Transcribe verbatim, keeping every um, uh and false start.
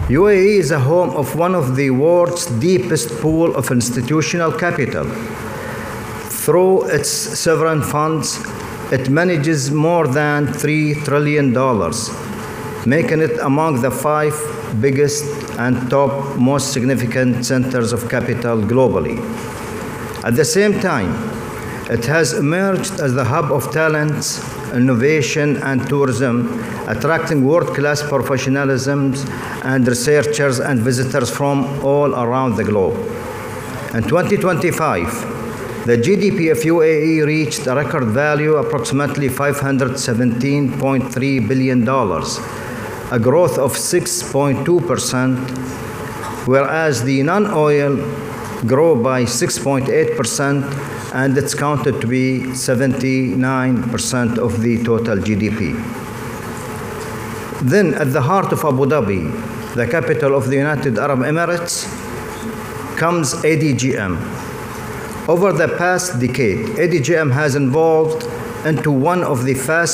U A E is the home of one of the world's deepest pool of institutional capital. Through its sovereign funds, it manages more than three trillion dollars, making it among the five biggest and top most significant centers of capital globally. At the same time, it has emerged as the hub of talents, innovation, and tourism, attracting world-class professionalism and researchers and visitors from all around the globe. In twenty twenty-five, the G D P of U A E reached a record value approximately five hundred seventeen point three billion dollars, a growth of six point two percent, whereas the non-oil grew by six point eight percent, and it's counted to be seventy-nine percent of the total G D P. Then, at the heart of Abu Dhabi, the capital of the United Arab Emirates, comes A D G M. Over the past decade, A D G M has evolved into one of the fastest